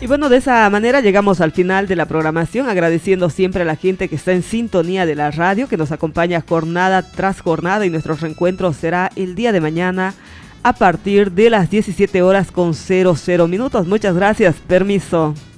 Y bueno, de esa manera llegamos al final de la programación, agradeciendo siempre a la gente que está en sintonía de la radio, que nos acompaña jornada tras jornada, y nuestro reencuentro será el día de mañana a partir de las 17 horas con 00 minutos. Muchas gracias, permiso.